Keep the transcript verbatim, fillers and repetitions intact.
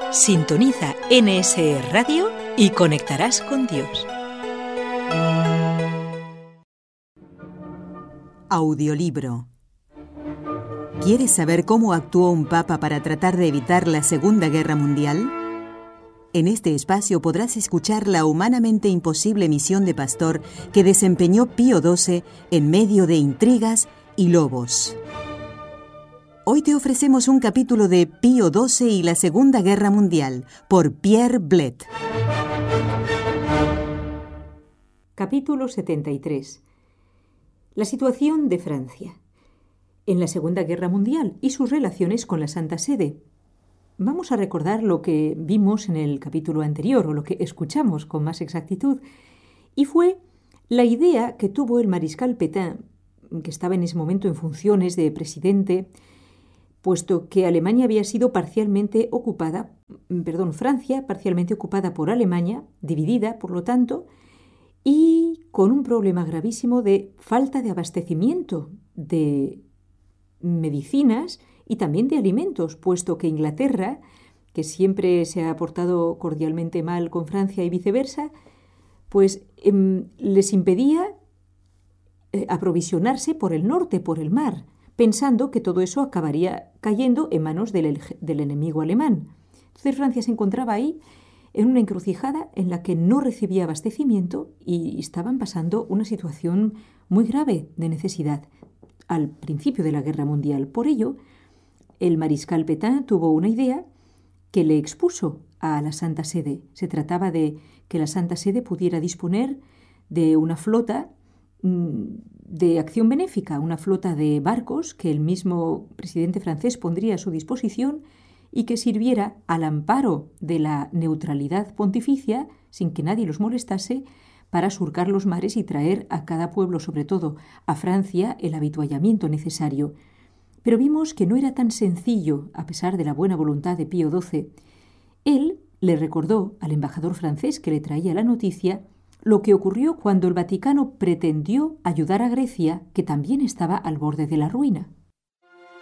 Sintoniza N S E Radio y conectarás con Dios. Audiolibro. ¿Quieres saber cómo actuó un papa para tratar de evitar la Segunda Guerra Mundial? En este espacio podrás escuchar la humanamente imposible misión de pastor que desempeñó Pío doce en medio de intrigas y lobos. Hoy te ofrecemos un capítulo de Pío doce y la Segunda Guerra Mundial, por Pierre Blett. Capítulo setenta y tres. La situación de Francia en la Segunda Guerra Mundial y sus relaciones con la Santa Sede. Vamos a recordar lo que vimos en el capítulo anterior, o lo que escuchamos con más exactitud, y fue la idea que tuvo el mariscal Pétain, que estaba en ese momento en funciones de presidente, puesto que Alemania había sido parcialmente ocupada, perdón, Francia parcialmente ocupada por Alemania, dividida, por lo tanto, y con un problema gravísimo de falta de abastecimiento de medicinas y también de alimentos, puesto que Inglaterra, que siempre se ha portado cordialmente mal con Francia y viceversa, pues eh, les impedía eh, aprovisionarse por el norte, por el mar, pensando que todo eso acabaría cayendo en manos del, del enemigo alemán. Entonces Francia se encontraba ahí en una encrucijada en la que no recibía abastecimiento y estaban pasando una situación muy grave de necesidad al principio de la Guerra Mundial. Por ello, el mariscal Pétain tuvo una idea que le expuso a la Santa Sede. Se trataba de que la Santa Sede pudiera disponer de una flota de acción benéfica, una flota de barcos que el mismo presidente francés pondría a su disposición y que sirviera al amparo de la neutralidad pontificia, sin que nadie los molestase, para surcar los mares y traer a cada pueblo, sobre todo a Francia, el avituallamiento necesario. Pero vimos que no era tan sencillo, a pesar de la buena voluntad de Pío doce. Él le recordó al embajador francés que le traía la noticia lo que ocurrió cuando el Vaticano pretendió ayudar a Grecia, que también estaba al borde de la ruina.